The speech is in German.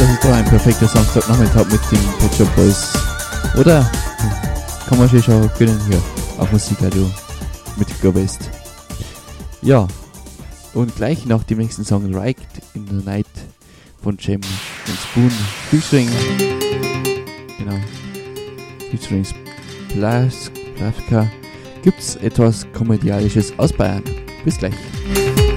Das ist doch ein perfekter Samstagnachmittag mit den Pet Shop Boys. Oder? Kann man sich schon gönnen hier auf Musikradio mit Go West. Ja, und gleich nach dem nächsten Song Right in the Night von Jam und Spoon featuring, genau, featuring Blaska, gibt's etwas Komödialisches aus Bayern. Bis gleich.